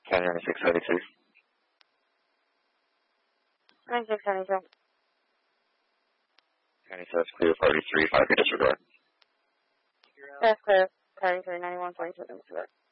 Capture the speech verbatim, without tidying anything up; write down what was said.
ten ninety-six seventy-two. ninety-six seventy-two. ninety-six clear, party three, five, disregard. That's clear. Party three, ninety-one, forty-two, disregard.